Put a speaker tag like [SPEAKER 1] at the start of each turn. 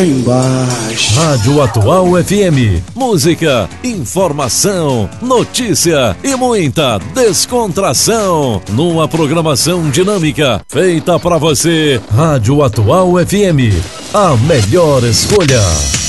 [SPEAKER 1] embaixo.
[SPEAKER 2] Rádio Atual FM. Música, informação, notícia e muita descontração. Numa programação dinâmica feita para você. Rádio Atual FM. A melhor escolha.